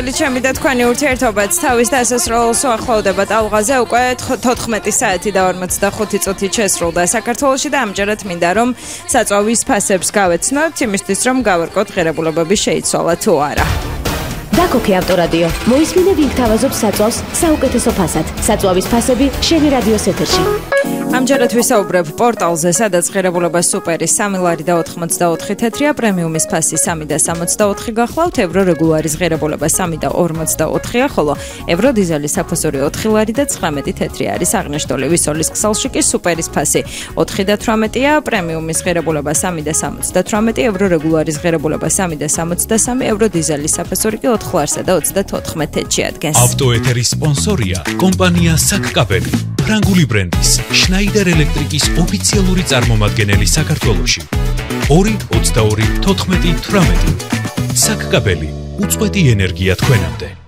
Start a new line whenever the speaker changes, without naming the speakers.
მოგესალმებით ჩემი და თქვენი ურთიერთობაც თავის დასასრულს უახლოვდება ტალღაზე უკვე 14 საათი და 45 წუთი შესრულდა საქართველოში და ამჯერად მინდა რომ საწვავის ფასებს გავეცნოთ იმისთვის რომ გავარკვევთ ღირებულებები შეიცვალა თუ არა.
დაკოქე ავტორადიო მოისმინე ვინ გთავაზობს საწვავს საუკეთესო ფასად. საწვავის ფასები შენი რადიოს ეთერში.
ამჯერად ვისაუბრებ პორტალზე, სადაც ღირებულება სუპერი 3 ლარი და 84 თეთრია, პრემიუმის ფასი 3 და 64 გახლავთ, ევრო რეგულარის ღირებულება 3 და 44-ია, ხოლო ევრო დიზელის საფოსური 4 ლარი და 19 თეთრი არის აღნიშნული. ვისოლის ქსელში კი სუპერის ფასი 4 და 18-ია, პრემიუმის ღირებულება 3 და 78, ევრო რეგულარის ღირებულება 3 და 63, ევრო დიზელის საფოსური კი 4 ლარსა და 34 თეთრში ადგენს.
ავტოეთერის სპონსორია კომპანია საკკაბელი, ფრანგული ბრენდის შნაიდერ ელექტრიკის ოფიციალური წარმომადგენელი საქართველოში. 2-22-14-18 საკკაბელი, უწყვეტი ენერგია თქვენამდე.